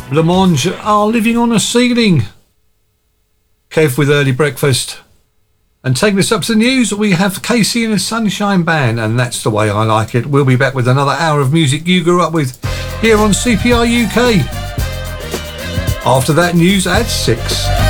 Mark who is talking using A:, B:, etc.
A: Blancmange are living on a ceiling. Kev with Early Breakfast. And taking us up to the news, we have Casey and the Sunshine Band, and that's the way I like it. We'll be back with another hour of music you grew up with here on CPR UK. After that, news at 6.